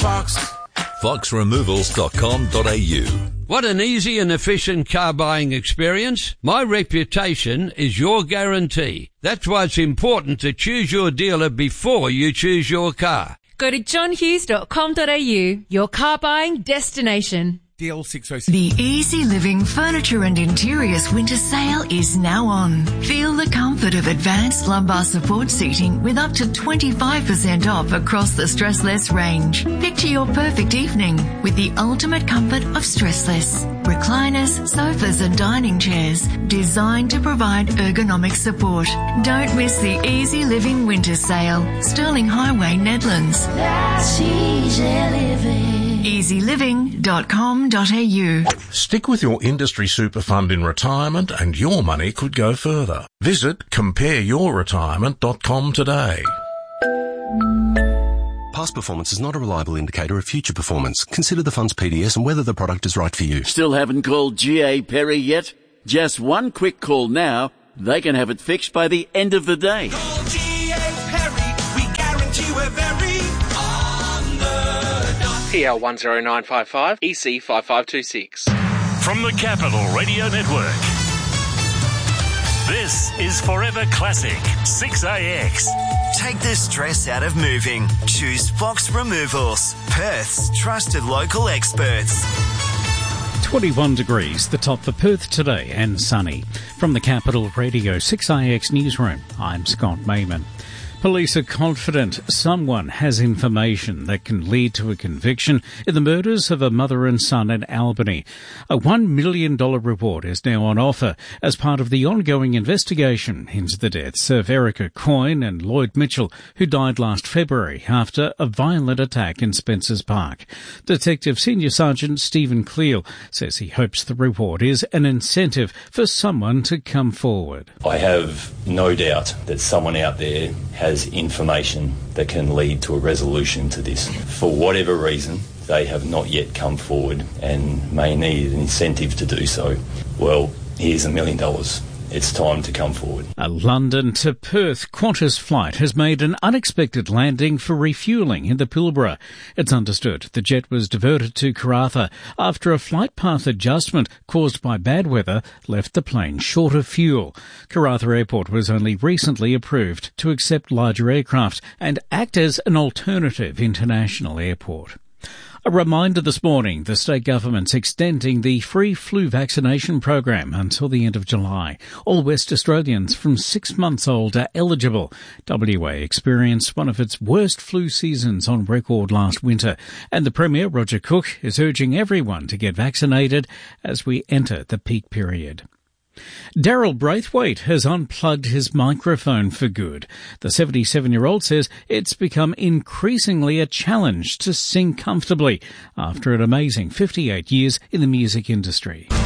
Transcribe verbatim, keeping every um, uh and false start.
Fox. fox removals dot com dot a u. Want an easy and efficient car buying experience? My reputation is your guarantee. That's why it's important to choose your dealer before you choose your car. Go to john hughes dot com dot a u, your car buying destination. D L six oh six. The Easy Living Furniture and Interiors winter sale is now on. Feel the comfort of advanced lumbar support seating with up to twenty-five percent off across the Stressless range. Picture your perfect evening with the ultimate comfort of Stressless. Recliners, sofas and dining chairs designed to provide ergonomic support. Don't miss the Easy Living winter sale. Stirling Highway, Nedlands. That's easy living. easy living dot com dot a u. Stick with your industry super fund in retirement and your money could go further. Visit compare your retirement dot com today. Past performance is not a reliable indicator of future performance. Consider the fund's P D S and whether the product is right for you. Still haven't called G A Perry yet? Just one quick call now. They can have it fixed by the end of the day. Call G A Perry. We guarantee we're very on the dot. P L one zero nine five five, E C five five two six. From the Capital Radio Network, this is Forever Classic six A X. Take the stress out of moving. Choose Fox Removals, Perth's trusted local experts. twenty-one degrees, the top for Perth today, and sunny. From the Capital Radio six A X newsroom, I'm Scott Mayman. Police are confident someone has information that can lead to a conviction in the murders of a mother and son in Albany. A one million dollars reward is now on offer as part of the ongoing investigation into the deaths of Erica Coyne and Lloyd Mitchell, who died last February after a violent attack in Spencer's Park. Detective Senior Sergeant Stephen Cleal says he hopes the reward is an incentive for someone to come forward. I have no doubt that someone out there has information that can lead to a resolution to this. For whatever reason, they have not yet come forward and may need an incentive to do so. Well, here's a million dollars. It's time to come forward. A London to Perth Qantas flight has made an unexpected landing for refuelling in the Pilbara. It's understood the jet was diverted to Karratha after a flight path adjustment caused by bad weather left the plane short of fuel. Karratha Airport was only recently approved to accept larger aircraft and act as an alternative international airport. A reminder this morning, the state government's extending the free flu vaccination program until the end of July. All West Australians from six months old are eligible. W A experienced one of its worst flu seasons on record last winter, and the Premier, Roger Cook, is urging everyone to get vaccinated as we enter the peak period. Daryl Braithwaite has unplugged his microphone for good. The seventy-seven-year-old says it's become increasingly a challenge to sing comfortably after an amazing fifty-eight years in the music industry.